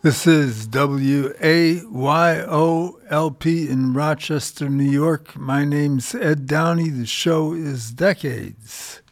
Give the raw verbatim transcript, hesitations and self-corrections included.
This is W A Y O L P in Rochester, New York. My name's Ed Downey. The show is Decades.